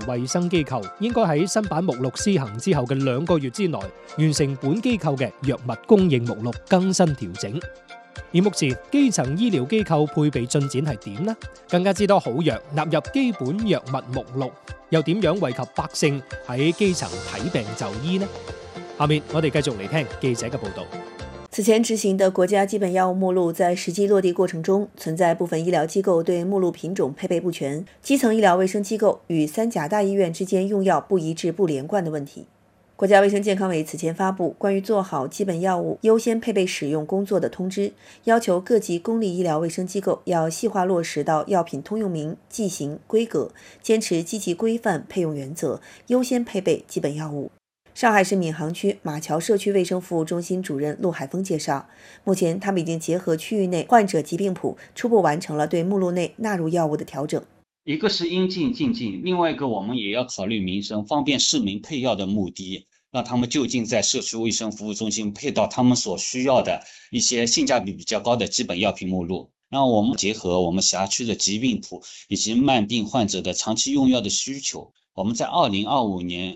衛生機構應該喺新版目錄施行之後嘅2個月之內，完成本機構嘅藥物供應目錄更新調整。而目前基層醫療機構配備進展係點呢？更加之多好藥納入基本藥物目錄，又點樣惠及百姓喺基層睇病就醫呢？下面我哋繼續嚟聽記者嘅報道。 此前执行的國家基本藥物目錄在實際落地過程中，存在部分醫療機構對目錄品種配備不全、基層醫療衛生機構與3甲大醫院之間用藥不一致、不連貫的問題。國家衛生健康委此前發布關於做好基本藥物優先配備使用工作的通知，要求各級公立醫療衛生機構要細化落實到藥品通用名、劑型、規格，堅持積極規範配用原則，優先配備基本藥物。上海市閔行區馬橋社區衛生服務中心主任陸海峰介紹，目前他們已經結合區域內患者疾病譜，初步完成了對目錄內納入藥物的調整。 一個是應進盡進，另外一個我們也要考慮民生，方便市民配藥的目的，讓他們就近在社區衛生服務中心配到他們所需要的一些性價比比較高的基本藥品目錄。讓我們結合我們轄區的疾病譜以及慢病患者的長期用藥的需求，我們在2025年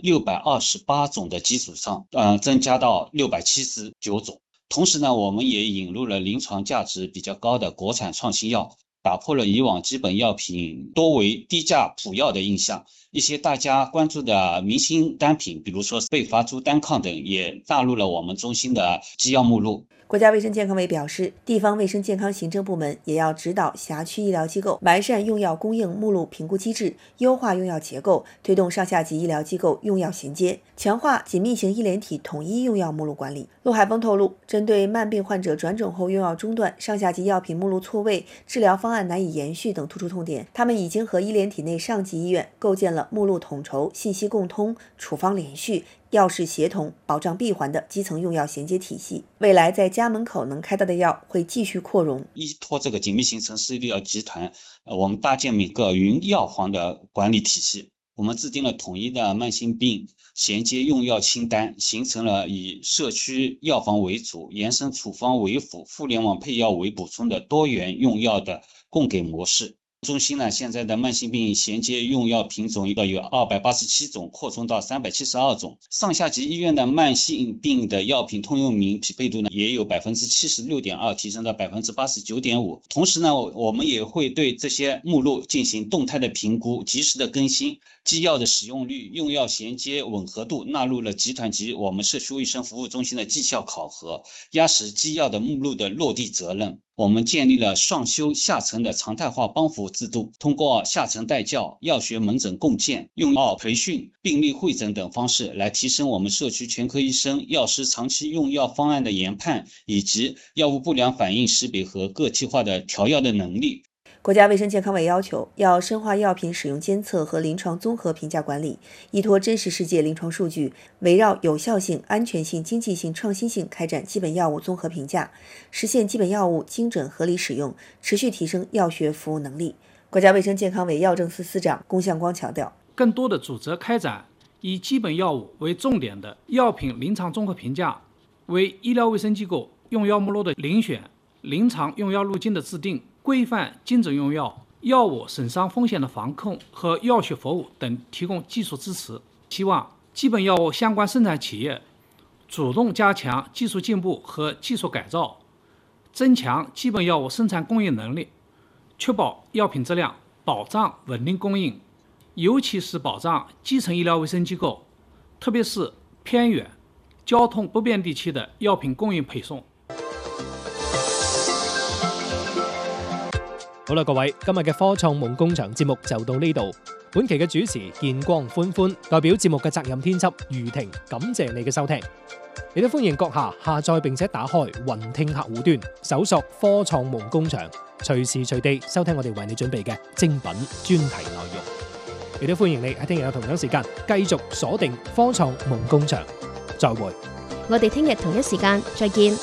628種的基礎上，增加到679種。同時呢，我們也引入了臨床價值比較高的國產創新藥，打破了以往基本藥品多為低價普藥的印象。一些大家關注的明星單品，比如說貝發珠單抗等，也納入了我們中心的基藥目錄。 國家衛生健康委表示，地方衛生健康行政部門也要指導轄區醫療機構完善用藥供應目錄評估機制，優化用藥結構，推動上下級醫療機構用藥銜接，強化緊密型醫聯體統一用藥目錄管理。陸海峰透露，針對慢病患者轉診後用藥中斷、上下級藥品目錄錯位、治療方案難以延續等突出痛點，他們已經和醫聯體內上級醫院構建了目錄統籌、信息共通、處方連續、藥事協同、保障閉環的基層用藥銜接體系。未來在家門口能開到的藥會繼續擴容。 依託這個緊密型城市醫療集團，我們搭建一個雲藥房的管理體系。我們制定了統一的慢性病銜接用藥清單，形成了以社區藥房為主、延伸處方為輔、互聯網配藥為補充的多元用藥的供給模式。中心呢，現在的慢性病銜接用藥品種有287種，擴充到372種。上下級醫院的慢性病的藥品通用名匹配度呢，也有76.2%提升到89.5%。同時呢，我們也會對這些目錄進行動態的評估，及時的更新。基藥的使用率、用藥銜接吻合度納入了集團及我們社區衛生服務中心的績效考核，壓實基藥的目錄的落地責任。我們建立了上修下沉的常態化幫扶制度，通過下沉帶教、藥學門診共建、用藥培訓、病例會診等方式，來提升我們社區全科醫生、藥師長期用藥方案的研判，以及藥物不良反應識別和個體化的調藥的能力。 國家衛生健康委要求要深化藥品使用監測和臨床綜合評價管理，依託真實世界臨床數據，圍繞有效性、安全性、經濟性、創新性開展基本藥物綜合評價，實現基本藥物精準合理使用，持續提升藥學服務能力。國家衛生健康委藥政司司長龔向光強調， 更多的組織開展以基本藥物為重點的藥品臨床綜合評價，為醫療衛生機構用藥目錄的遴選、臨床用藥路徑的制定、規範精準用藥、藥物損傷風險的防控和藥學服務等提供技術支持。希望基本藥物相關生產企業主動加強技術進步和技術改造，增強基本藥物生產供應能力，確保藥品質量，保障穩定供應，尤其是保障基層醫療衛生機構，特別是偏遠、交通不便地區的藥品供應配送。 好啦，各位，今日嘅科創夢工場節目就到呢度。本期嘅主持見光歡歡，代表節目嘅責任編輯余婷，感謝你嘅收聽。亦都歡迎閣下下載並且打開雲聽客戶端，搜索科創夢工場，隨時隨地收聽我哋為你準備嘅精品專題內容。亦都歡迎你喺聽日嘅同樣時間繼續鎖定科創夢工場。再會， 我哋聽日同一時間再見。